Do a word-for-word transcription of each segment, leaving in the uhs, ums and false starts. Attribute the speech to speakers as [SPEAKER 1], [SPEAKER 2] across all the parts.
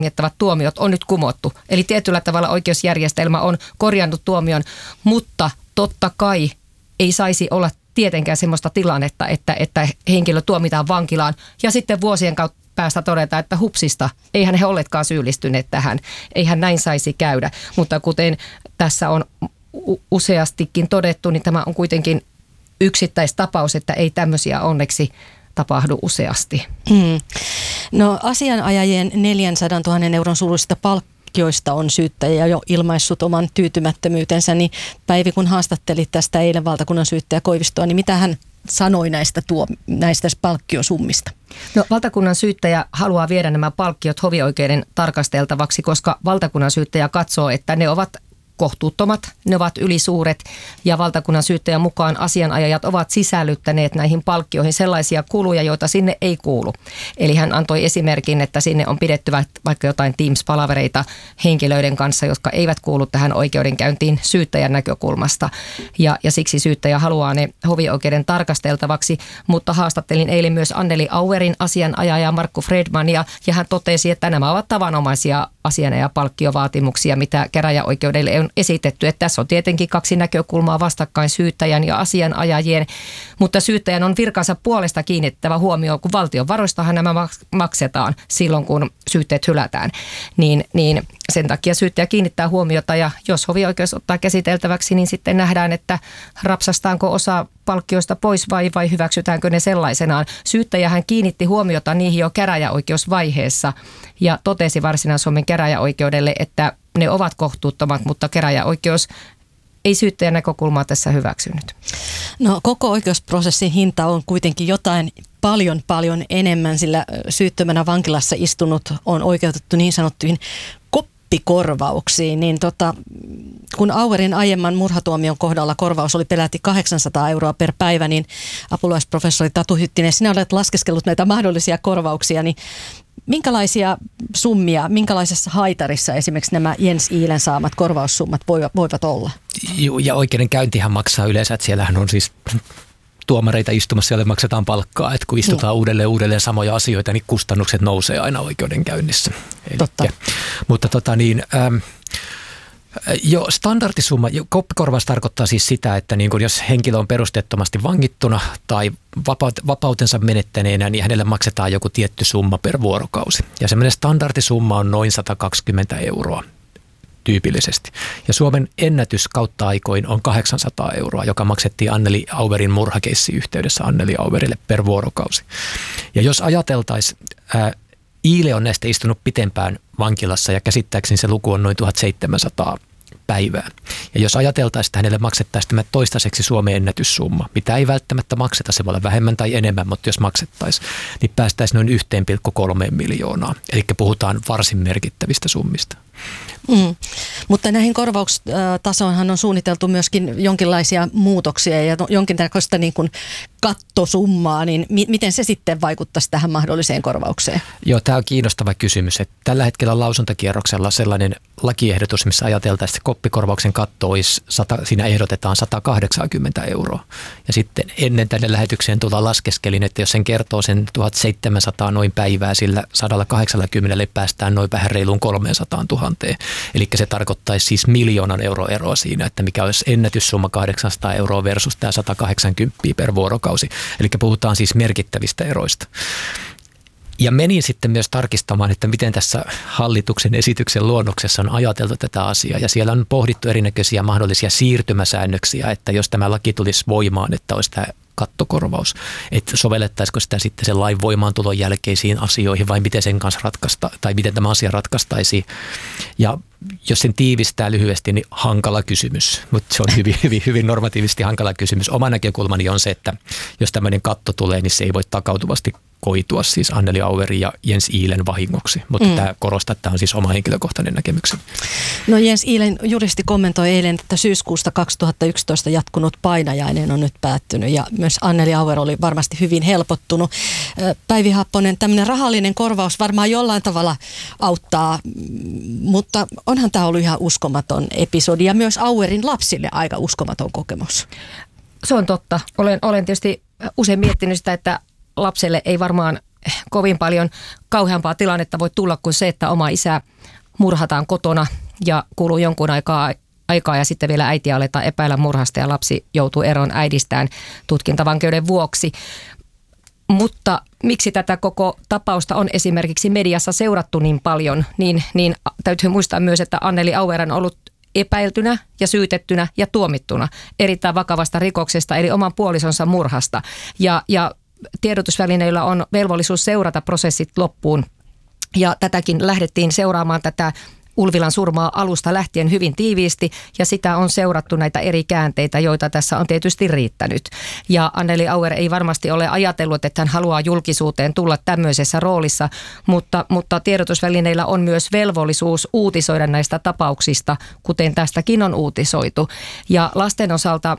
[SPEAKER 1] langettavat tuomiot on nyt kumottu. Eli tietyllä tavalla oikeusjärjestelmä on korjannut tuomion, mutta totta kai ei saisi olla tietenkään semmoista tilannetta, että, että henkilö tuomitaan vankilaan ja sitten vuosien kautta päästä todeta, että hupsista, eihän he olleetkaan syyllistyneet tähän, eihän näin saisi käydä. Mutta kuten tässä on useastikin todettu, niin tämä on kuitenkin yksittäistapaus, että ei tämmöisiä onneksi tapahdu useasti.
[SPEAKER 2] Hmm. No asianajajien neljänsadantuhannen euron suuruisista palkkioista on syyttäjä jo ilmaissut oman tyytymättömyytensä, niin Päivi, kun haastattelit tästä eilen valtakunnan syyttäjä Koivistoa, niin mitä hän sanoi näistä, tuo, näistä palkkiosummista?
[SPEAKER 1] No, valtakunnan syyttäjä haluaa viedä nämä palkkiot hovioikeuden tarkasteltavaksi, koska valtakunnan syyttäjä katsoo, että ne ovat kohtuuttomat, ne ovat ylisuuret ja valtakunnan syyttäjän mukaan asianajajat ovat sisällyttäneet näihin palkkioihin sellaisia kuluja, joita sinne ei kuulu. Eli hän antoi esimerkin, että sinne on pidetty vaikka jotain Teams-palavereita henkilöiden kanssa, jotka eivät kuulu tähän oikeudenkäyntiin syyttäjän näkökulmasta. Ja, ja siksi syyttäjä haluaa ne hovioikeuden tarkasteltavaksi, mutta haastattelin eilen myös Anneli Auerin asianajajaa Markku Fredmania ja hän totesi, että nämä ovat tavanomaisia asianajapalkkiovaatimuksia, mitä käräjäoikeudelle on esitetty. Että tässä on tietenkin kaksi näkökulmaa vastakkain syyttäjän ja asianajajien, mutta syyttäjän on virkansa puolesta kiinnittävä huomioon, kun valtion varoistahan nämä maksetaan silloin, kun syytteet hylätään. Niin, niin sen takia syyttäjä kiinnittää huomiota ja jos hovioikeus ottaa käsiteltäväksi, niin sitten nähdään, että rapsastaanko osa palkkioista pois vai, vai hyväksytäänkö ne sellaisenaan. Syyttäjähän kiinnitti huomiota niihin jo käräjäoikeusvaiheessa ja totesi Varsinais-Suomen käräjäoikeudelle, että ne ovat kohtuuttomat, mutta käräjäoikeus ei syyttäjän näkökulmaa tässä hyväksynyt.
[SPEAKER 2] No koko oikeusprosessin hinta on kuitenkin jotain paljon paljon enemmän, sillä syyttömänä vankilassa istunut on oikeutettu niin sanottuihin koppikorvauksiin. Niin tota, kun Auerin aiemman murhatuomion kohdalla korvaus oli peräti kahdeksansataa euroa per päivä, niin apulaisprofessori Tatu Hyttinen, sinä olet laskeskellut näitä mahdollisia korvauksia, niin minkälaisia summia, minkälaisessa haitarissa esimerkiksi nämä Jens Iilen saamat korvaussummat voivat olla?
[SPEAKER 3] Joo, ja oikeudenkäyntihän maksaa yleensä, että siellähän on siis tuomareita istumassa, joille maksetaan palkkaa, että kun istutaan mm. uudelleen uudelleen samoja asioita, niin kustannukset nousee aina oikeudenkäynnissä.
[SPEAKER 2] Totta.
[SPEAKER 3] Elikkä, mutta tota niin... Ähm, Jo, standardisumma, koppikorvaus tarkoittaa siis sitä, että niin kun jos henkilö on perusteettomasti vangittuna tai vapautensa menettäneenä, niin hänelle maksetaan joku tietty summa per vuorokausi. Ja semmoinen standardisumma on noin sata kaksikymmentä euroa tyypillisesti. Ja Suomen ennätys kautta aikoin on kahdeksansataa euroa, joka maksettiin Anneli Auerin murhakeissin yhteydessä Anneli Auerille per vuorokausi. Ja jos ajateltaisiin... Ää, Iile on näistä istunut pitempään vankilassa ja käsittääkseni se luku on noin tuhatseitsemänsataa päivää. Ja jos ajateltaisiin, että hänelle maksettaisiin tämä toistaiseksi Suomen ennätyssumma, mitä ei välttämättä makseta, se voi olla vähemmän tai enemmän, mutta jos maksettaisiin, niin päästäisiin noin yksi pilkku kolme miljoonaa. Eli puhutaan varsin merkittävistä summista.
[SPEAKER 2] Mm. Mutta näihin korvaustasoonhan on suunniteltu myöskin jonkinlaisia muutoksia ja jonkinlaista niin kuin kattosummaa, niin mi- miten se sitten vaikuttaisi tähän mahdolliseen korvaukseen?
[SPEAKER 3] Joo, tämä on kiinnostava kysymys. Että tällä hetkellä on lausuntakierroksella sellainen lakiehdotus, missä ajateltaisiin, että koppikorvauksen katto olisi, sata, siinä ehdotetaan sata kahdeksankymmentä euroa. Ja sitten ennen tänne lähetykseen tullaan laskeskelin, että jos sen kertoo sen tuhatseitsemänsataa noin päivää, sillä sata kahdeksankymmentä päästään noin vähän reiluun kolmesataatuhatta. Eli se tarkoittaisi siis miljoonan euro eroa siinä, että mikä olisi ennätyssumma kahdeksansataa euroa versus tämä sata kahdeksankymmentä per vuorokausi. Eli puhutaan siis merkittävistä eroista. Ja menin sitten myös tarkistamaan, että miten tässä hallituksen esityksen luonnoksessa on ajateltu tätä asiaa. Ja siellä on pohdittu erinäköisiä mahdollisia siirtymäsäännöksiä, että jos tämä laki tulisi voimaan, että olisi tämä kattokorvaus, että sovellettaisiko sitä sitten sen lain voimaantulon jälkeisiin asioihin vai miten sen kanssa ratkaista, tai miten tämä asia ratkaistaisiin. Ja jos sen tiivistää lyhyesti, niin hankala kysymys, mutta se on hyvin, hyvin, hyvin normatiivisesti hankala kysymys. Oma näkökulmani on se, että jos tämmöinen katto tulee, niin se ei voi takautuvasti koitua siis Anneli Auerin ja Jens Iilen vahingoksi, mutta mm. tämä korostaa, että tämä on siis oma henkilökohtainen näkemykseni.
[SPEAKER 2] No Jens Iilen juristi kommentoi eilen, että syyskuusta kaksituhattayksitoista jatkunut painajainen on nyt päättynyt ja myös Anneli Auer oli varmasti hyvin helpottunut. Päivi Happonen, tämmöinen rahallinen korvaus varmaan jollain tavalla auttaa, mutta onhan tämä ollut ihan uskomaton episodi ja myös Auerin lapsille aika uskomaton kokemus.
[SPEAKER 1] Se on totta. Olen, olen tietysti usein miettinyt sitä, että lapselle ei varmaan kovin paljon kauheampaa tilannetta voi tulla kuin se, että oma isä murhataan kotona ja kuluu jonkun aikaa, aikaa ja sitten vielä äitiä aletaan epäillä murhasta ja lapsi joutuu eroon äidistään tutkintavankeuden vuoksi. Mutta miksi tätä koko tapausta on esimerkiksi mediassa seurattu niin paljon, niin, niin täytyy muistaa myös, että Anneli Auer on ollut epäiltynä ja syytettynä ja tuomittuna erittäin vakavasta rikoksesta, eli oman puolisonsa murhasta. Ja, ja tiedotusvälineillä on velvollisuus seurata prosessit loppuun. Ja tätäkin lähdettiin seuraamaan tätä Ulvilan surmaa alusta lähtien hyvin tiiviisti ja sitä on seurattu näitä eri käänteitä, joita tässä on tietysti riittänyt. Ja Anneli Auer ei varmasti ole ajatellut, että hän haluaa julkisuuteen tulla tämmöisessä roolissa, mutta, mutta tiedotusvälineillä on myös velvollisuus uutisoida näistä tapauksista, kuten tästäkin on uutisoitu. Ja lasten osalta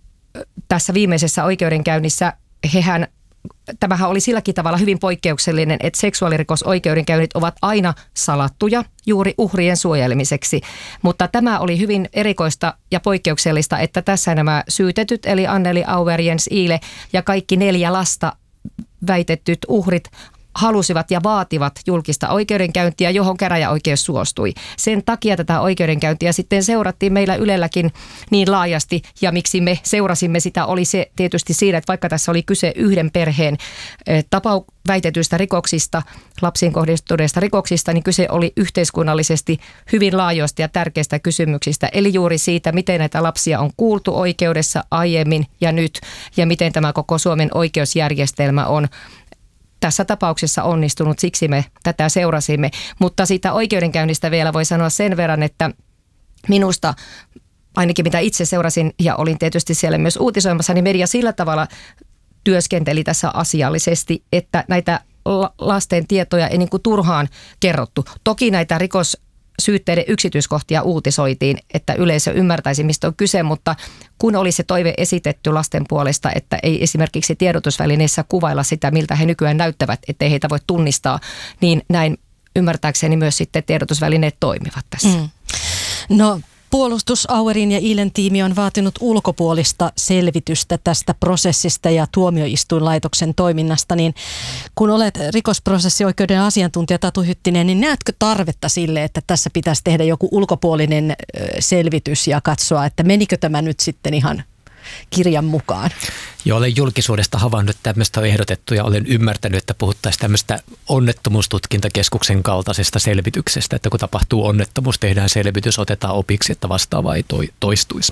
[SPEAKER 1] tässä viimeisessä oikeudenkäynnissä hehän tämähän oli silläkin tavalla hyvin poikkeuksellinen, että seksuaalirikosoikeudenkäynnit ovat aina salattuja juuri uhrien suojelemiseksi. Mutta tämä oli hyvin erikoista ja poikkeuksellista, että tässä nämä syytetyt, eli Anneli Auer, Jens Iile ja kaikki neljä lasta väitettyt uhrit halusivat ja vaativat julkista oikeudenkäyntiä, johon käräjäoikeus suostui. Sen takia tätä oikeudenkäyntiä sitten seurattiin meillä Ylelläkin niin laajasti, ja miksi me seurasimme sitä oli se tietysti siinä, että vaikka tässä oli kyse yhden perheen tapau väitetyistä rikoksista, lapsiin kohdistuneista rikoksista, niin kyse oli yhteiskunnallisesti hyvin laajoista ja tärkeistä kysymyksistä, eli juuri siitä, miten näitä lapsia on kuultu oikeudessa aiemmin ja nyt, ja miten tämä koko Suomen oikeusjärjestelmä on tässä tapauksessa onnistunut, siksi me tätä seurasimme. Mutta siitä oikeudenkäynnistä vielä voi sanoa sen verran, että minusta, ainakin mitä itse seurasin ja olin tietysti siellä myös uutisoimassa, niin media sillä tavalla työskenteli tässä asiallisesti, että näitä lasten tietoja ei niin kuin turhaan kerrottu. Toki näitä rikos syytteiden yksityiskohtia uutisoitiin, että yleisö ymmärtäisi, mistä on kyse, mutta kun oli se toive esitetty lasten puolesta, että ei esimerkiksi tiedotusvälineissä kuvailla sitä, miltä he nykyään näyttävät, ettei heitä voi tunnistaa, niin näin ymmärtääkseni myös sitten tiedotusvälineet toimivat tässä. Mm.
[SPEAKER 2] No puolustus Auerin ja Iilen tiimi on vaatinut ulkopuolista selvitystä tästä prosessista ja tuomioistuinlaitoksen toiminnasta, niin kun olet rikosprosessioikeuden asiantuntija Tatu Hyttinen, niin näetkö tarvetta sille, että tässä pitäisi tehdä joku ulkopuolinen selvitys ja katsoa, että menikö tämä nyt sitten ihan kirjan mukaan?
[SPEAKER 3] Joo, olen julkisuudesta havainnut tämmöistä ehdotettu ja olen ymmärtänyt, että puhuttaisiin tämmöistä onnettomuustutkintakeskuksen kaltaisesta selvityksestä, että kun tapahtuu onnettomuus, tehdään selvitys, otetaan opiksi, että vastaava ei toistuisi.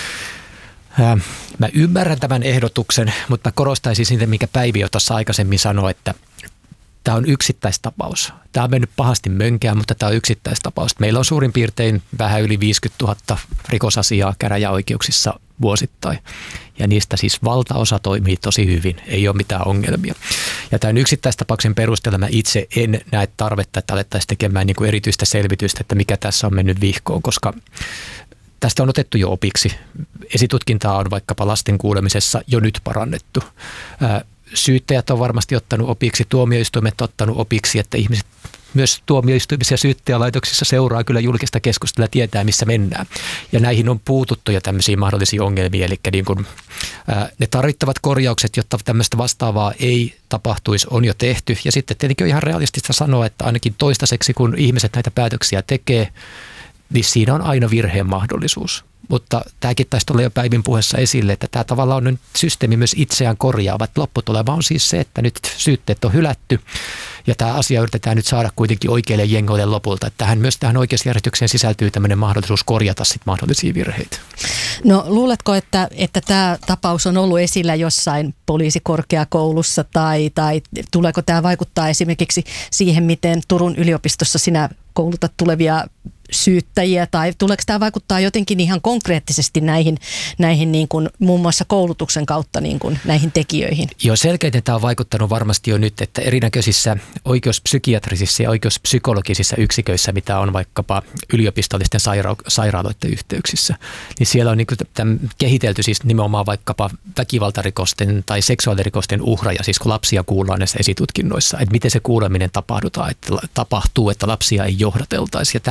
[SPEAKER 3] Mä ymmärrän tämän ehdotuksen, mutta korostaisin siitä, mikä Päivi jo tuossa aikaisemmin sanoi, että tämä on yksittäistapaus. Tämä on mennyt pahasti mönkään, mutta tämä on yksittäistapaus. Meillä on suurin piirtein vähän yli viisikymmentätuhatta rikosasiaa käräjäoikeuksissa vuosittain. Ja niistä siis valtaosa toimii tosi hyvin, ei ole mitään ongelmia. Ja tämän yksittäistapauksen perusteella mä itse en näe tarvetta, että alettaisiin tekemään niin kuin erityistä selvitystä, että mikä tässä on mennyt vihkoon, koska tästä on otettu jo opiksi. Esitutkintaa on vaikkapa lasten kuulemisessa jo nyt parannettu. Syyttäjät on varmasti ottanut opiksi, tuomioistuimet on ottanut opiksi, että ihmiset myös tuomioistuimissa ja syyttäjälaitoksissa seuraa kyllä julkista keskustelua ja tietää, missä mennään. Ja näihin on puututtu jo tämmöisiä mahdollisia ongelmia, eli niin kuin, ää, ne tarvittavat korjaukset, jotta tämmöistä vastaavaa ei tapahtuisi, on jo tehty. Ja sitten tietenkin on ihan realistista sanoa, että ainakin toistaiseksi, kun ihmiset näitä päätöksiä tekee, niin siinä on aina virheen mahdollisuus. Mutta tämäkin taisi tulla jo Päivin puheessa esille, että tämä tavallaan on systeemi myös itseään korjaava. Lopputulema on siis se, että nyt syytteet on hylätty ja tämä asia yritetään nyt saada kuitenkin oikeille jengoille lopulta. Että tähän, myös tähän oikeusjärjestykseen sisältyy tämmöinen mahdollisuus korjata sit mahdollisia virheitä.
[SPEAKER 2] No luuletko, että, että tämä tapaus on ollut esillä jossain poliisikorkeakoulussa tai, tai tuleeko tämä vaikuttaa esimerkiksi siihen, miten Turun yliopistossa sinä koulutat tulevia syyttäjiä, tai tuleeko tämä vaikuttaa jotenkin ihan konkreettisesti näihin, näihin niin kuin, muun muassa koulutuksen kautta niin kuin, näihin tekijöihin?
[SPEAKER 3] Joo, selkeiten tämä on vaikuttanut varmasti jo nyt, että erinäköisissä oikeuspsykiatrisissa ja oikeuspsykologisissa yksiköissä, mitä on vaikkapa yliopistollisten saira- sairaaloiden yhteyksissä, niin siellä on niin kuin, kehitelty siis nimenomaan vaikkapa väkivaltarikosten tai seksuaalirikosten uhraja, siis kun lapsia kuullaan näissä esitutkinnoissa, että miten se kuuleminen tapahtuu, että, tapahtuu, että lapsia ei johdateltaisi. Ja tähän on jo kehitelty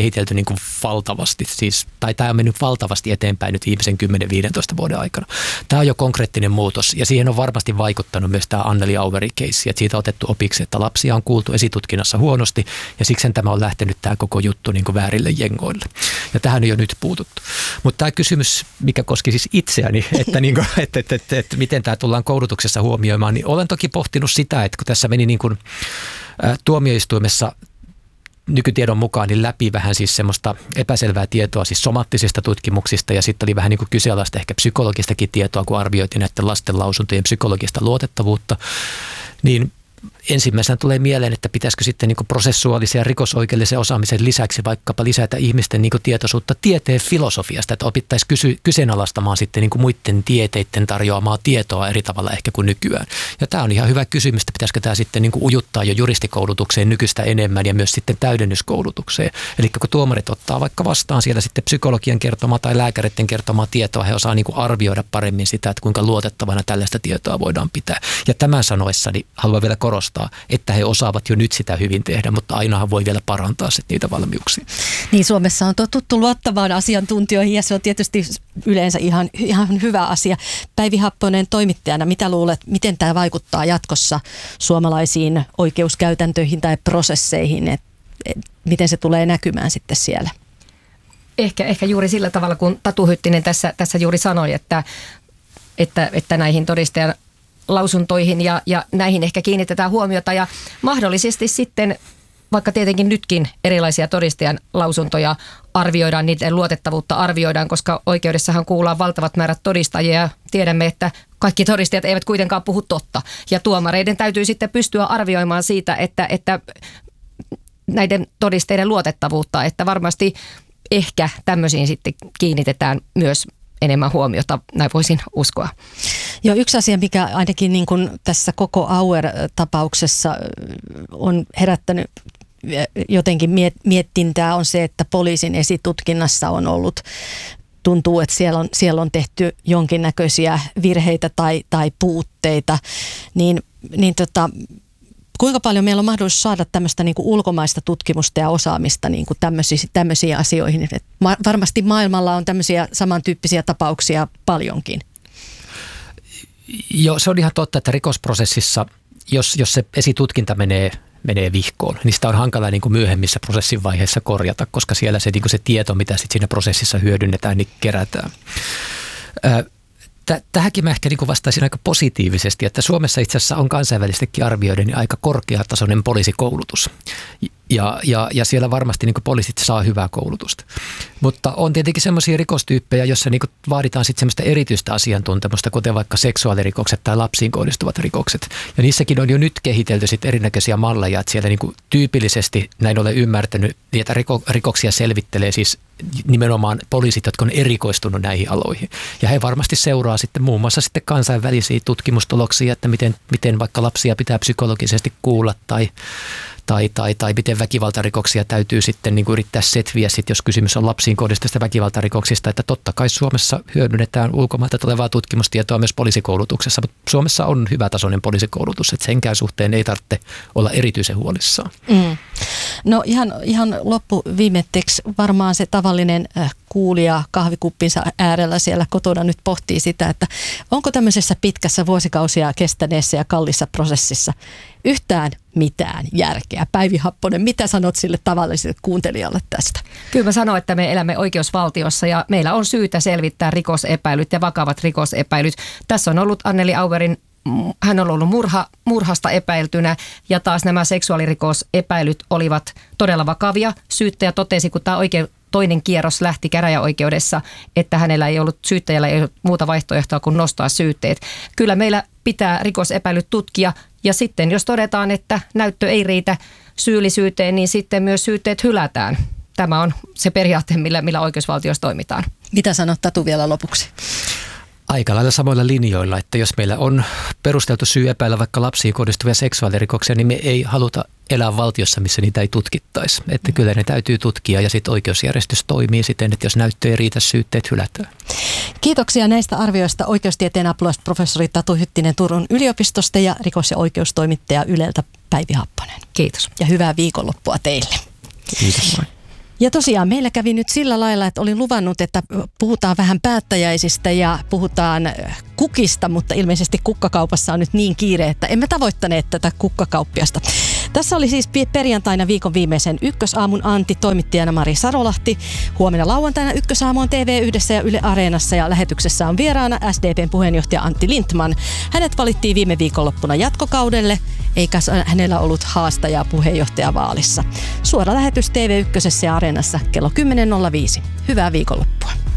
[SPEAKER 3] kehitelty niin kuin valtavasti, siis, tai tämä on mennyt valtavasti eteenpäin nyt viimeisen kymmenen viisitoista vuoden aikana. Tämä on jo konkreettinen muutos ja siihen on varmasti vaikuttanut myös tämä Anneli Auerin keissi, että siitä on otettu opiksi, että lapsia on kuultu esitutkinnassa huonosti ja siksi tämä on lähtenyt tämä koko juttu niin kuin väärille jengoille. Ja tähän on jo nyt puututtu. Mutta tämä kysymys, mikä koski siis itseäni, että, niin kuin, että, että, että, että miten tämä tullaan koulutuksessa huomioimaan, niin olen toki pohtinut sitä, että kun tässä meni niin kuin, ä, tuomioistuimessa nykytiedon mukaan niin läpi vähän siis semmoista epäselvää tietoa siis somattisista tutkimuksista ja sitten oli vähän niin kuin kyseenalaista ehkä psykologistakin tietoa, kun arvioitiin näiden lasten lausuntojen psykologista luotettavuutta, niin ensimmäisenä tulee mieleen, että pitäisikö sitten niin kuin prosessuaalisen ja rikosoikeudellisen osaamisen lisäksi vaikkapa lisätä ihmisten niin kuin tietoisuutta tieteen filosofiasta, että opittaisiin kysy- kyseenalaistamaan sitten niin kuin muiden tieteiden tarjoamaa tietoa eri tavalla ehkä kuin nykyään. Ja tämä on ihan hyvä kysymys, että pitäisikö tämä sitten niin kuin ujuttaa jo juristikoulutukseen nykyistä enemmän ja myös sitten täydennyskoulutukseen. Eli kun tuomarit ottaa vaikka vastaan siellä sitten psykologian kertomaa tai lääkäreiden kertomaa tietoa, he osaa niin kuin arvioida paremmin sitä, että kuinka luotettavana tällaista tietoa voidaan pitää. Ja tämän sanoessani haluan vielä korostaa, että he osaavat jo nyt sitä hyvin tehdä, mutta ainahan voi vielä parantaa sitten niitä valmiuksia.
[SPEAKER 2] Niin, Suomessa on totuttu luottamaan asiantuntijoihin ja se on tietysti yleensä ihan, ihan hyvä asia. Päivi Happonen toimittajana, mitä luulet, miten tämä vaikuttaa jatkossa suomalaisiin oikeuskäytäntöihin tai prosesseihin, että et, miten se tulee näkymään sitten siellä?
[SPEAKER 1] Ehkä, ehkä juuri sillä tavalla, kun Tatu Hyttinen tässä, tässä juuri sanoi, että, että, että näihin todistajan lausuntoihin ja, ja näihin ehkä kiinnitetään huomiota ja mahdollisesti sitten, vaikka tietenkin nytkin erilaisia todistajan lausuntoja arvioidaan, niiden luotettavuutta arvioidaan, koska oikeudessahan kuullaan valtavat määrät todistajia ja tiedämme, että kaikki todistajat eivät kuitenkaan puhu totta. Ja tuomareiden täytyy sitten pystyä arvioimaan siitä, että, että näiden todisteiden luotettavuutta, että varmasti ehkä tämmöisiin sitten kiinnitetään myös enemmän huomiota, näin voisin uskoa.
[SPEAKER 2] Joo, yksi asia, mikä ainakin niin kuin tässä koko Auer-tapauksessa on herättänyt jotenkin miettintää, on se, että poliisin esitutkinnassa on ollut, tuntuu, että siellä on, siellä on tehty jonkinnäköisiä virheitä tai, tai puutteita, niin, niin tota, kuinka paljon meillä on mahdollisuus saada tämmöistä niin kuin ulkomaista tutkimusta ja osaamista niin kuin tämmöisiin, tämmöisiin asioihin? Et ma- varmasti maailmalla on tämmöisiä samantyyppisiä tapauksia paljonkin.
[SPEAKER 3] Joo, se on ihan totta, että rikosprosessissa, jos, jos se esitutkinta menee, menee vihkoon, niin sitä on hankala niin kuin myöhemmissä prosessin vaiheissa korjata, koska siellä se, niin kuin se tieto, mitä sit siinä prosessissa hyödynnetään, niin kerätään. Äh, Tähänkin mä ehkä niin kuin vastaisin aika positiivisesti, että Suomessa itse asiassa on kansainvälisestikin arvioiden niin aika korkeatasoinen poliisikoulutus. Ja, ja, ja siellä varmasti niin kuin poliisit saa hyvää koulutusta. Mutta on tietenkin semmoisia rikostyyppejä, joissa niin kuin vaaditaan sitten semmoista erityistä asiantuntemusta, kuten vaikka seksuaalirikokset tai lapsiin kohdistuvat rikokset. Ja niissäkin on jo nyt kehitelty sitten erinäköisiä malleja, että siellä niin kuin tyypillisesti, näin olen ymmärtänyt, niitä riko, rikoksia selvittelee siis nimenomaan poliisit, jotka on erikoistunut näihin aloihin. Ja he varmasti seuraa sitten muun muassa sitten kansainvälisiä tutkimustuloksia, että miten, miten vaikka lapsia pitää psykologisesti kuulla tai Tai, tai, tai miten väkivaltarikoksia täytyy sitten niin kuin yrittää setviä, sit, jos kysymys on lapsiin kohdistuvista väkivaltarikoksista, että totta kai Suomessa hyödynnetään ulkomailta tulevaa tutkimustietoa myös poliisikoulutuksessa, mutta Suomessa on hyvätasoinen poliisikoulutus, että senkään suhteen ei tarvitse olla erityisen huolissaan.
[SPEAKER 2] Mm. No ihan, ihan loppuviimetteeksi varmaan se tavallinen kuulija kahvikuppinsa äärellä siellä kotona nyt pohtii sitä, että onko tämmöisessä pitkässä vuosikausia kestäneessä ja kallissa prosessissa yhtään mitään järkeä. Päivi Happonen, mitä sanot sille tavalliselle kuuntelijalle tästä?
[SPEAKER 1] Kyllä mä sanon, että me elämme oikeusvaltiossa ja meillä on syytä selvittää rikosepäilyt ja vakavat rikosepäilyt. Tässä on ollut Anneli Auerin, hän on ollut murha, murhasta epäiltynä ja taas nämä seksuaalirikosepäilyt olivat todella vakavia. Syyttäjä totesi, kun tämä oikein toinen kierros lähti käräjäoikeudessa, että hänellä ei ollut, syyttäjällä ei ollut muuta vaihtoehtoa kuin nostaa syytteet. Kyllä meillä pitää rikosepäilyt tutkia ja sitten jos todetaan, että näyttö ei riitä syyllisyyteen, niin sitten myös syytteet hylätään. Tämä on se periaate, millä, millä oikeusvaltiossa toimitaan.
[SPEAKER 2] Mitä sanot Tatu vielä lopuksi?
[SPEAKER 3] Aika lailla samoilla linjoilla, että jos meillä on perusteltu syy epäillä vaikka lapsiin kohdistuvia seksuaalirikoksia, niin me ei haluta elää valtiossa, missä niitä ei tutkittaisi. Että kyllä ne täytyy tutkia ja sitten oikeusjärjestys toimii siten, että jos näyttö ei riitä, syytteet hylätään.
[SPEAKER 2] Kiitoksia näistä arvioista oikeustieteen apulaisprofessori Tatu Hyttinen Turun yliopistosta ja rikos- ja oikeustoimittaja Yleltä Päivi Happonen.
[SPEAKER 1] Kiitos.
[SPEAKER 2] Ja hyvää viikonloppua teille.
[SPEAKER 3] Kiitos.
[SPEAKER 2] Ja tosiaan meillä kävi nyt sillä lailla, että olin luvannut, että puhutaan vähän päättäjäisistä ja puhutaan kukista, mutta ilmeisesti kukkakaupassa on nyt niin kiire, että emme tavoittaneet tätä kukkakauppiasta. Tässä oli siis perjantaina viikon viimeisen Ykkösaamun Antti, toimittajana Mari Sarolahti. Huomenna lauantaina Ykkösaamu on T V yhdessä ja Yle Areenassa ja lähetyksessä on vieraana S D P:n puheenjohtaja Antti Lindtman. Hänet valittiin viime viikonloppuna jatkokaudelle, eikä hänellä ollut haastajaa puheenjohtajavaalissa. Suora lähetys T V ykkösessä ja Areenassa kello kymmenen nolla viisi. Hyvää viikonloppua.